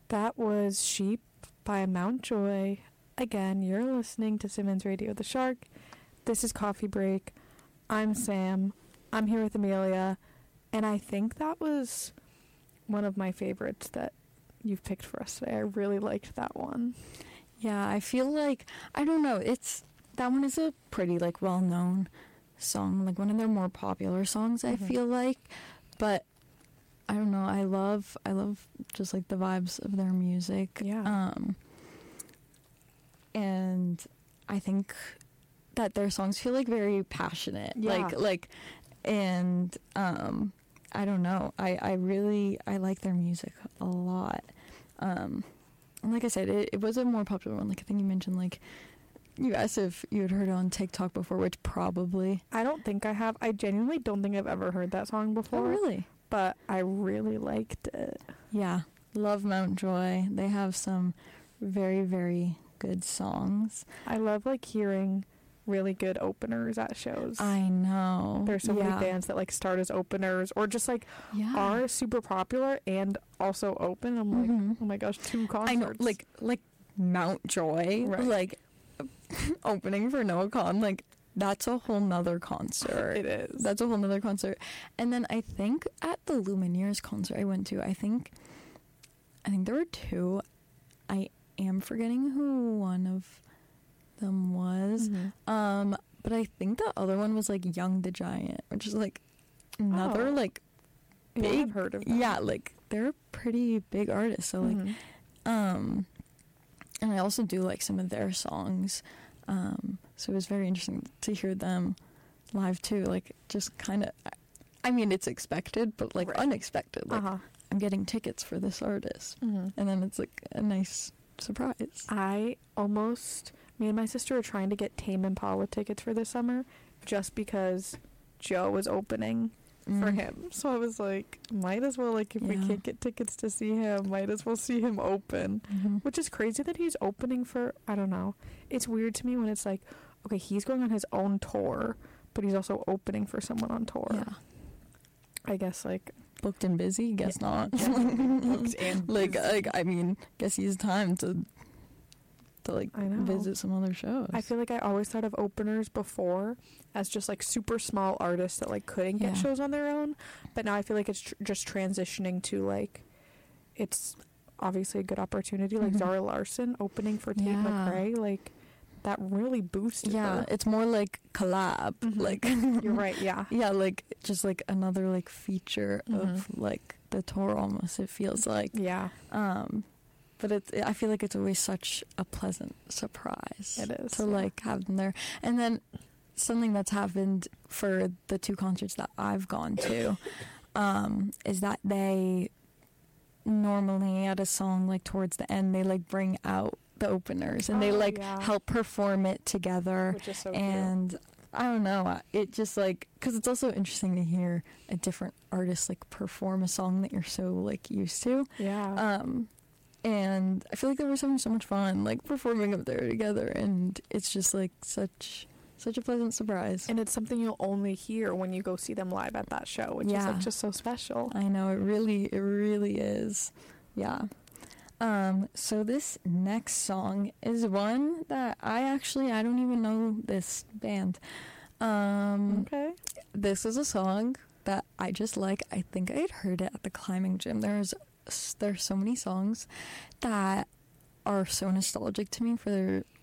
That was Sheep by Mountjoy. Again, you're listening to Simmons Radio The Shark. This is Coffee Break. I'm Sam. I'm here with Amelia. And I think that was one of my favorites that you've picked for us today. I really liked that one. Yeah, I feel like, I don't know, that one is a pretty, like, well-known song, like one of their more popular songs, I feel like. But I don't know, I love just like the vibes of their music. Yeah. And I think that their songs feel like very passionate. Yeah. And I don't know, I like their music a lot. And like I said, it was a more popular one. Like I think you mentioned, like, you asked if you had heard it on TikTok before, which probably. I don't think I have. I genuinely don't think I've ever heard that song before. Oh, really? But I really liked it. Yeah. Love Mountjoy. They have some very, very good songs. I love, like, hearing really good openers at shows. I know. There's so many bands that, like, start as openers or just, like, are super popular and also open. I'm like, oh my gosh, 2 concerts. I know, like Mountjoy, right. Like, opening for Noah Kahan, like, that's a whole nother concert. It is. That's a whole nother concert. And then I think at the Lumineers concert I went to, I think there were 2. I am forgetting who one of them was. But I think the other one was, like, Young the Giant, which is, like, another, like, big. Yeah, I've heard of them. Yeah, like, they're pretty big artists. So, like, and I also do like some of their songs. So it was very interesting to hear them live too. Like, just kind of, I mean, it's expected, but, like, unexpected. Like, I'm getting tickets for this artist. And then it's, like, a nice surprise. Me and my sister are trying to get Tame Impala tickets for this summer just because Joe was opening for him. So I was like, might as well, like, if we can't get tickets to see him, might as well see him open. Which is crazy that he's opening for, I don't know. It's weird to me when it's like, okay, he's going on his own tour, but he's also opening for someone on tour. Yeah. I guess, like, booked and busy? Guess not. Booked and like, busy. I mean, guess he has time to like, visit some other shows. I feel like I always thought of openers before as just, like, super small artists that, like, couldn't get shows on their own. But now I feel like it's just transitioning to, like, it's obviously a good opportunity. Like, Zara Larsson opening for Tate McRae, like, that really boosted her. It's more like collab. Like, you're right, yeah. Yeah, like, just, like, another, like, feature of, like, the tour almost, it feels like. Yeah. But I feel like it's always such a pleasant surprise. It is. To, like, have them there. And then something that's happened for the 2 concerts that I've gone to is that they normally at a song, like, towards the end, they, like, bring out the openers and they, like, help perform it together. Which is so and cute. I don't know, it just, like, because it's also interesting to hear a different artist, like, perform a song that you're so, like, used to. Yeah. And I feel like they were having so much fun, like, performing up there together, and it's just, like, such a pleasant surprise. And it's something you'll only hear when you go see them live at that show, which is, like, just so special. I know, it really is. Yeah. So this next song is one that I don't even know this band. Okay. This is a song that I just like. I think I'd heard it at the climbing gym. There's so many songs that are so nostalgic to me for